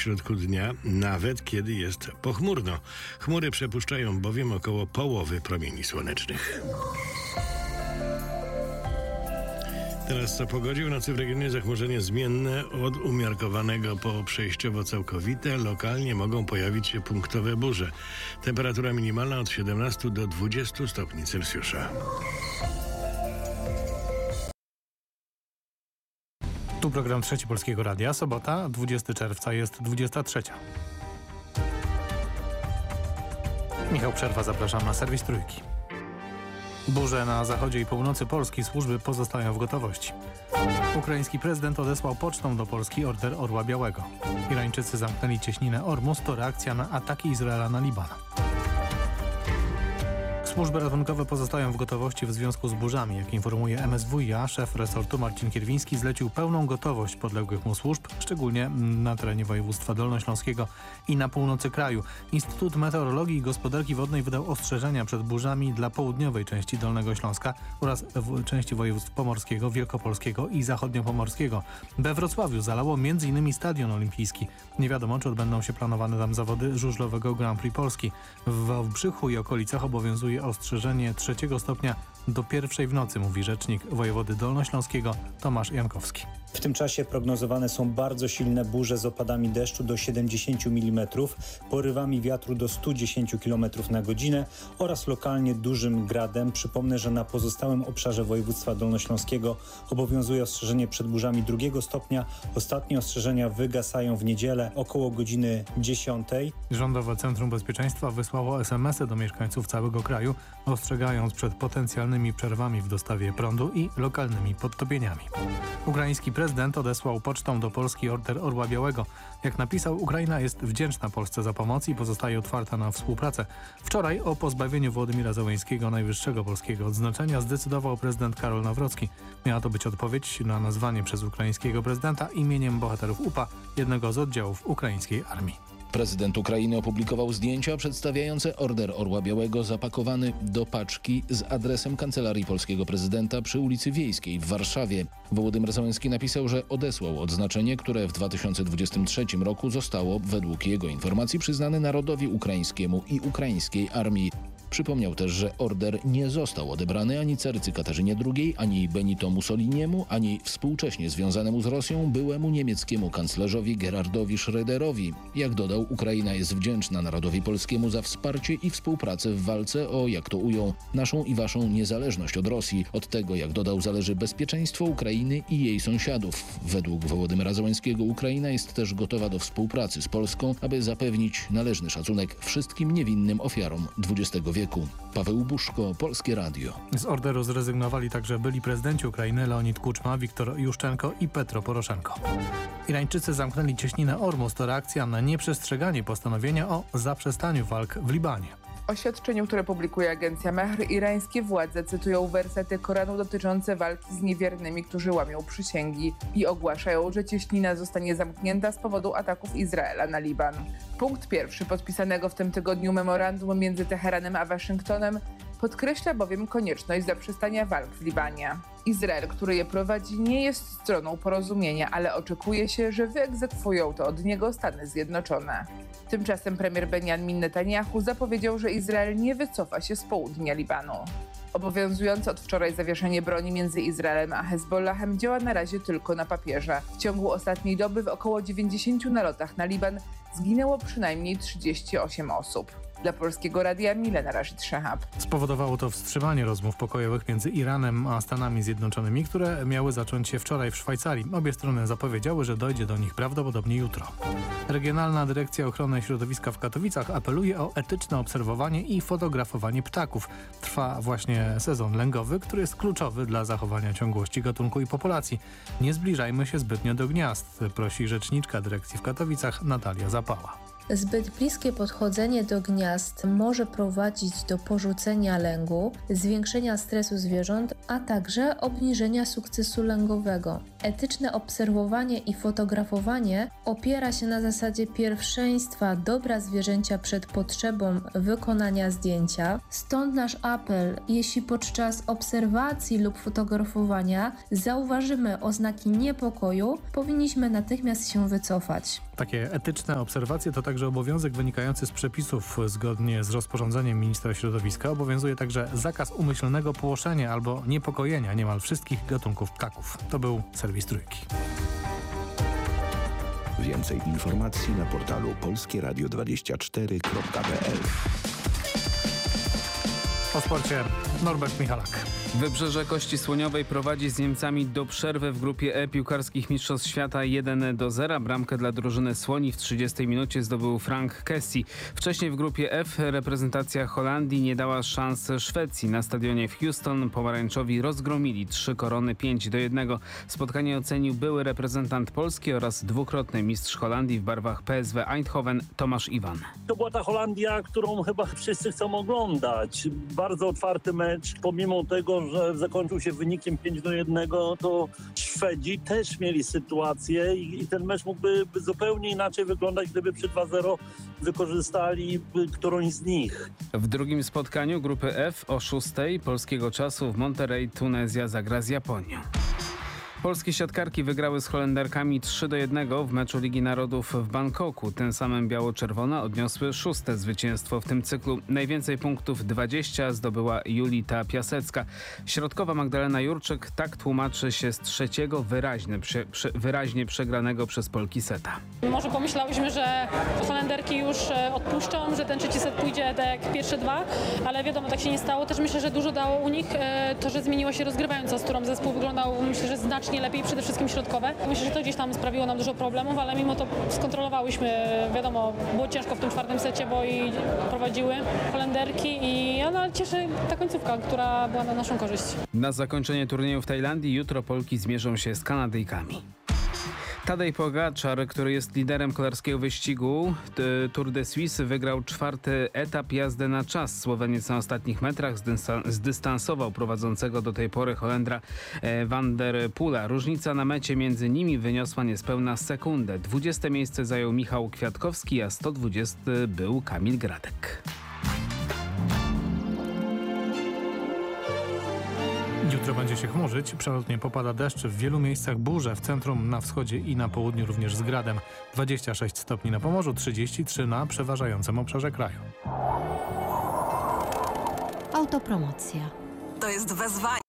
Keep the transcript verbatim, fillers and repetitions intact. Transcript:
środku dnia, nawet kiedy jest pochmurno. Chmury przepuszczają bowiem około połowy promieni słonecznych. Teraz o pogodzie. W nocy w regionie zachmurzenie zmienne od umiarkowanego po przejściowo całkowite. Lokalnie mogą pojawić się punktowe burze. Temperatura minimalna od siedemnastu do dwudziestu stopni Celsjusza. Tu program Trzeci Polskiego Radia. Sobota, dwudziestego czerwca, jest dwudziesta trzecia. Michał Przerwa, zapraszam na serwis Trójki. Burze na zachodzie i północy Polski, służby pozostają w gotowości. Ukraiński prezydent odesłał pocztą do Polski order Orła Białego. Irańczycy zamknęli cieśninę Ormus, to reakcja na ataki Izraela na Liban. Służby ratunkowe pozostają w gotowości w związku z burzami. Jak informuje M S W i A, szef resortu Marcin Kierwiński zlecił pełną gotowość podległych mu służb, szczególnie na terenie województwa dolnośląskiego i na północy kraju. Instytut Meteorologii i Gospodarki Wodnej wydał ostrzeżenia przed burzami dla południowej części Dolnego Śląska oraz w części województw pomorskiego, wielkopolskiego i zachodniopomorskiego. We Wrocławiu zalało między innymi Stadion Olimpijski. Nie wiadomo, czy odbędą się planowane tam zawody żużlowego Grand Prix Polski. W Wałbrzychu i okolicach obowiązuje ostrzeżenie trzeciego stopnia do pierwszej w nocy, mówi rzecznik wojewody dolnośląskiego Tomasz Jankowski. W tym czasie prognozowane są bardzo silne burze z opadami deszczu do siedemdziesięciu milimetrów, porywami wiatru do stu dziesięciu kilometrów na godzinę oraz lokalnie dużym gradem. Przypomnę, że na pozostałym obszarze województwa dolnośląskiego obowiązuje ostrzeżenie przed burzami drugiego stopnia. Ostatnie ostrzeżenia wygasają w niedzielę około godziny dziesiątej. Rządowe Centrum Bezpieczeństwa wysłało es em esy do mieszkańców całego kraju, ostrzegając przed potencjalnymi przerwami w dostawie prądu i lokalnymi podtopieniami. Ukraiński prezydent odesłał pocztą do Polski order Orła Białego. Jak napisał, Ukraina jest wdzięczna Polsce za pomoc i pozostaje otwarta na współpracę. Wczoraj o pozbawieniu Wołodymyra Zełenskiego najwyższego polskiego odznaczenia zdecydował prezydent Karol Nawrocki. Miała to być odpowiedź na nazwanie przez ukraińskiego prezydenta imieniem bohaterów U P A, jednego z oddziałów ukraińskiej armii. Prezydent Ukrainy opublikował zdjęcia przedstawiające order Orła Białego zapakowany do paczki z adresem kancelarii polskiego prezydenta przy ulicy Wiejskiej w Warszawie. Wołodymyr Zełenski napisał, że odesłał odznaczenie, które w dwa tysiące dwudziestym trzecim roku zostało, według jego informacji, przyznane narodowi ukraińskiemu i ukraińskiej armii. Przypomniał też, że order nie został odebrany ani carycy Katarzynie drugiej, ani Benito Mussoliniemu, ani współcześnie związanemu z Rosją byłemu niemieckiemu kanclerzowi Gerhardowi Schröderowi. Jak dodał, Ukraina jest wdzięczna narodowi polskiemu za wsparcie i współpracę w walce o, jak to ujął, naszą i waszą niezależność od Rosji. Od tego, jak dodał, zależy bezpieczeństwo Ukrainy i jej sąsiadów. Według Wołodymyra Zełenskiego Ukraina jest też gotowa do współpracy z Polską, aby zapewnić należny szacunek wszystkim niewinnym ofiarom dwudziestego wieku. Paweł Buszko, Polskie Radio. Z orderu zrezygnowali także byli prezydenci Ukrainy Leonid Kuczma, Wiktor Juszczenko i Petro Poroszenko. Irańczycy zamknęli cieśninę Ormus. To reakcja na nieprzestrzeganie postanowienia o zaprzestaniu walk w Libanie. W oświadczeniu, które publikuje agencja Mehr, irańskie władze cytują wersety Koranu dotyczące walki z niewiernymi, którzy łamią przysięgi i ogłaszają, że cieśnina zostanie zamknięta z powodu ataków Izraela na Liban. Punkt pierwszy podpisanego w tym tygodniu memorandum między Teheranem a Waszyngtonem podkreśla bowiem konieczność zaprzestania walk w Libanie. Izrael, który je prowadzi, nie jest stroną porozumienia, ale oczekuje się, że wyegzekwują to od niego Stany Zjednoczone. Tymczasem premier Benjamin Netanyahu zapowiedział, że Izrael nie wycofa się z południa Libanu. Obowiązujące od wczoraj zawieszenie broni między Izraelem a Hezbollahem działa na razie tylko na papierze. W ciągu ostatniej doby w około dziewięćdziesięciu nalotach na Liban zginęło przynajmniej trzydzieści osiem osób. Dla Polskiego Radia Milena Rashid-Szehab. Spowodowało to wstrzymanie rozmów pokojowych między Iranem a Stanami Zjednoczonymi, które miały zacząć się wczoraj w Szwajcarii. Obie strony zapowiedziały, że dojdzie do nich prawdopodobnie jutro. Regionalna Dyrekcja Ochrony Środowiska w Katowicach apeluje o etyczne obserwowanie i fotografowanie ptaków. Trwa właśnie sezon lęgowy, który jest kluczowy dla zachowania ciągłości gatunku i populacji. Nie zbliżajmy się zbytnio do gniazd, prosi rzeczniczka dyrekcji w Katowicach Natalia Zapała. Zbyt bliskie podchodzenie do gniazd może prowadzić do porzucenia lęgu, zwiększenia stresu zwierząt, a także obniżenia sukcesu lęgowego. Etyczne obserwowanie i fotografowanie opiera się na zasadzie pierwszeństwa dobra zwierzęcia przed potrzebą wykonania zdjęcia. Stąd nasz apel, jeśli podczas obserwacji lub fotografowania zauważymy oznaki niepokoju, powinniśmy natychmiast się wycofać. Takie etyczne obserwacje to także obowiązek wynikający z przepisów. Zgodnie z rozporządzeniem ministra środowiska obowiązuje także zakaz umyślnego płoszenia albo niepokojenia niemal wszystkich gatunków ptaków. To był serwis Trójki. Więcej informacji na portalu polskie radio dwadzieścia cztery kropka p l. O sporcie Norbert Michalak. Wybrzeże Kości Słoniowej prowadzi z Niemcami do przerwy w grupie E piłkarskich mistrzostw świata jeden do zera. Bramkę dla drużyny Słoni w trzydziestej minucie zdobył Frank Kessie. Wcześniej w grupie F reprezentacja Holandii nie dała szans Szwecji. Na stadionie w Houston pomarańczowi rozgromili trzy korony pięć do jednego. Spotkanie ocenił były reprezentant Polski oraz dwukrotny mistrz Holandii w barwach P S W Eindhoven Tomasz Iwan. To była ta Holandia, którą chyba wszyscy chcą oglądać. Bardzo otwarty mecz, pomimo tego, że zakończył się wynikiem pięć do jednego, to Szwedzi też mieli sytuację i, i ten mecz mógłby zupełnie inaczej wyglądać, gdyby przy dwa zero wykorzystali którąś z nich. W drugim spotkaniu grupy F o szóstej polskiego czasu w Monterrey Tunezja zagra z Japonią. Polskie siatkarki wygrały z Holenderkami trzy do jednego w meczu Ligi Narodów w Bangkoku. Tym samym biało-czerwone odniosły szóste zwycięstwo w tym cyklu. Najwięcej punktów dwadzieścia zdobyła Julita Piasecka. Środkowa Magdalena Jurczyk tak tłumaczy się z trzeciego wyraźnie, prze, prze, wyraźnie przegranego przez Polki seta. Może pomyślałyśmy, że Holenderki już odpuszczą, że ten trzeci set pójdzie tak jak pierwsze dwa, ale wiadomo, tak się nie stało. Też myślę, że dużo dało u nich to, że zmieniła się rozgrywająca, z którą zespół wyglądał, myślę, że znacznie lepiej, przede wszystkim środkowe. Myślę, że to gdzieś tam sprawiło nam dużo problemów, ale mimo to skontrolowałyśmy. Wiadomo, było ciężko w tym czwartym secie, bo i prowadziły Holenderki i no, cieszy ta końcówka, która była na naszą korzyść. Na zakończenie turnieju w Tajlandii jutro Polki zmierzą się z Kanadyjkami. Tadej Pogaczar, który jest liderem kolarskiego wyścigu Tour de Suisse, wygrał czwarty etap jazdy na czas. Słoweniec na ostatnich metrach zdystansował prowadzącego do tej pory Holendra Van der Poela. Różnica na mecie między nimi wyniosła niespełna sekundę. dwudzieste miejsce zajął Michał Kwiatkowski, a sto dwudziesty był Kamil Gradek. Jutro będzie się chmurzyć, przelotnie popada deszcz, w wielu miejscach burze, w centrum, na wschodzie i na południu również z gradem. dwadzieścia sześć stopni na Pomorzu, trzydzieści trzy na przeważającym obszarze kraju. Autopromocja. To jest wezwanie.